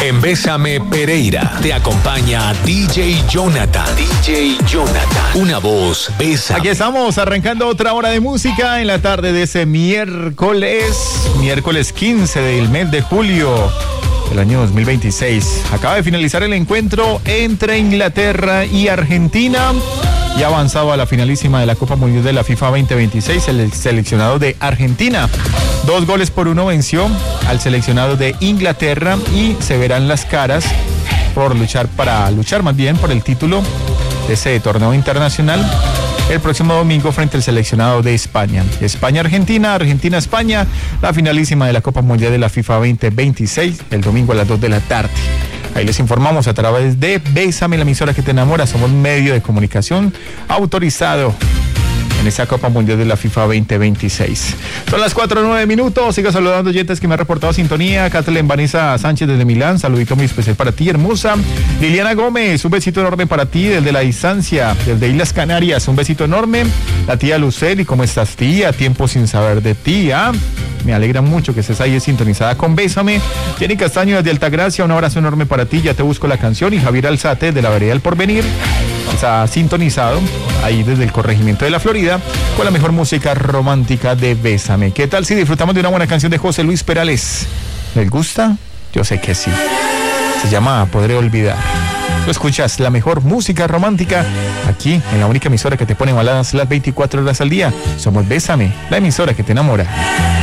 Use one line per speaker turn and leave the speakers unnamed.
En Bésame Pereira te acompaña DJ Jonathan. DJ Jonathan. Una voz, Bésame.
Aquí estamos arrancando otra hora de música en la tarde de ese miércoles 15 del mes de julio del año 2026. Acaba de finalizar el encuentro entre Inglaterra y Argentina. Y ha avanzado a la finalísima de la Copa Mundial de la FIFA 2026 el seleccionado de Argentina. 2-1 venció al seleccionado de Inglaterra y se verán las caras por luchar más bien por el título de ese torneo internacional el próximo domingo frente al seleccionado de España. España-Argentina, Argentina-España, la finalísima de la Copa Mundial de la FIFA 2026 el domingo a las 2 de la tarde. Ahí les informamos a través de Bésame, la emisora que te enamora. Somos un medio de comunicación autorizado en esa Copa Mundial de la FIFA 2026. Son las 4:09. Sigo saludando oyentes que me ha reportado sintonía. Kathleen Vanessa Sánchez desde Milán. Saludito muy especial para ti, hermosa. Liliana Gómez, un besito enorme para ti desde la distancia, desde Islas Canarias. Un besito enorme. La tía Luceli, ¿cómo estás, tía? Tiempo sin saber de ti, ¿ah? Me alegra mucho que estés ahí sintonizada con Bésame. Jenny Castaño desde Altagracia, un abrazo enorme para ti. Ya te busco la canción. Y Javier Alzate de la Vereda del Porvenir está sintonizado ahí desde el corregimiento de la Florida con la mejor música romántica de Bésame. ¿Qué tal si disfrutamos de una buena canción de José Luis Perales? ¿Les gusta? Yo sé que sí. Se llama Podré Olvidar. Tú escuchas la mejor música romántica aquí en la única emisora que te pone baladas las 24 horas al día. Somos Bésame, la emisora que te enamora.